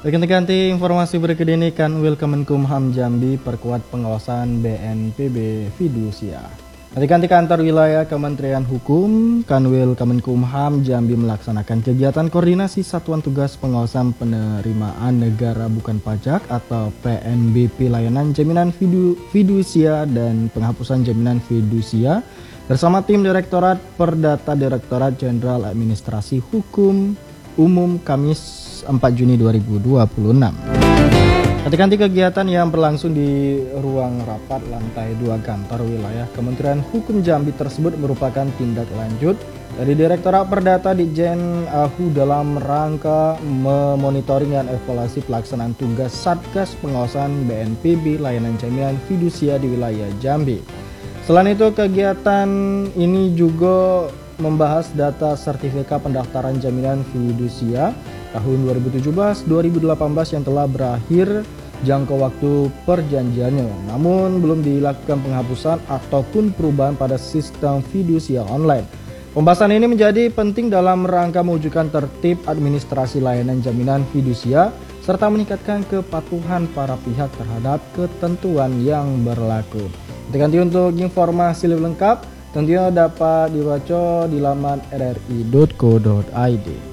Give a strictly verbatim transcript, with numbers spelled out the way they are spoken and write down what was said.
Ganti-ganti informasi berikut ini, Kanwil Kemenkumham Jambi perkuat pengawasan B N P B fidusia. Ganti-ganti kantor wilayah Kementerian Hukum, Kanwil Kemenkumham Jambi melaksanakan kegiatan koordinasi Satuan Tugas Pengawasan Penerimaan Negara Bukan Pajak atau P N B P Layanan Jaminan Fidu, Fidusia dan Penghapusan Jaminan Fidusia bersama tim Direktorat Perdata Direktorat Jenderal Administrasi Hukum Umum Kamis empat Juni dua ribu dua puluh enam. Ganti-ganti kegiatan yang berlangsung di ruang rapat lantai dua kantor wilayah Kementerian Hukum Jambi tersebut merupakan tindak lanjut dari Direktorat Perdata Ditjen A H U dalam rangka memonitoring dan evaluasi pelaksanaan tugas Satgas Pengawasan B N P B Layanan Jaminan Fidusia di wilayah Jambi. Selain itu, kegiatan ini juga membahas data sertifikat pendaftaran jaminan fidusia tahun dua ribu tujuh belas dua ribu delapan belas yang telah berakhir jangka waktu perjanjiannya, namun belum dilakukan penghapusan ataupun perubahan pada sistem fidusia online. Pembahasan ini menjadi penting dalam rangka mewujudkan tertib administrasi layanan jaminan fidusia serta meningkatkan kepatuhan para pihak terhadap ketentuan yang berlaku. Ganti untuk informasi lebih lengkap tentunya dapat dibaca di laman r r i dot co dot i d.